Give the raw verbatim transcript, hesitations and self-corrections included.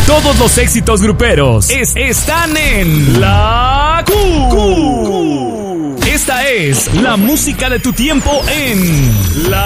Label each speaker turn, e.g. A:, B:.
A: Todos los éxitos gruperos es, están en La Q. Q. Esta es la música de tu tiempo en La